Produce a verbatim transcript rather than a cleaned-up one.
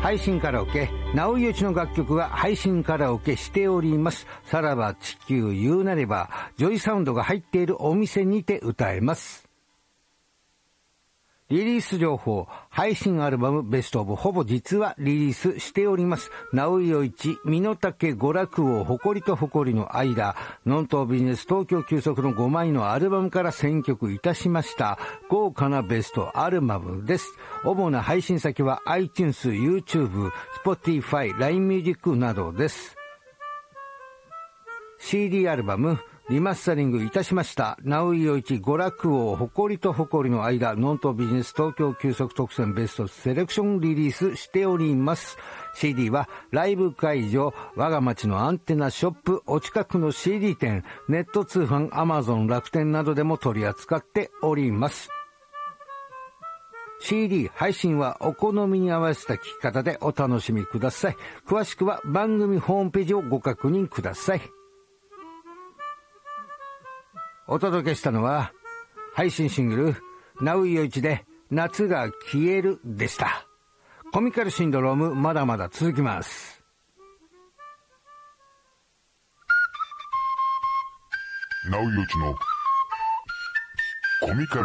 配信カラオケ、直井よちの楽曲は配信カラオケしております。さらば地球言うなれば、ジョイサウンドが入っているお店にて歌えます。リリース情報、配信アルバムベストオブほぼ実はリリースしております。直井よいち、身の丈娯楽王、誇りと誇りの間、ノントビジネス東京急速のごまいのアルバムから選曲いたしました。豪華なベストアルバムです。主な配信先は iTunes、YouTube、Spotify、ライン ミュージックなどです。シーディー アルバム、リマスタリングいたしました。直井よいち娯楽王、誇りと誇りの間、ノントビジネス東京急速特選ベストセレクションリリースしております。シーディー はライブ会場、我が町のアンテナショップ、お近くの シーディー 店、ネット通販、アマゾン、楽天などでも取り扱っております。シーディー 配信はお好みに合わせた聴き方でお楽しみください。詳しくは番組ホームページをご確認ください。お届けしたのは配信シングル直井よいちで夏が消えるでした。コミカルシンドロームまだまだ続きます。 直井よいちのコミカル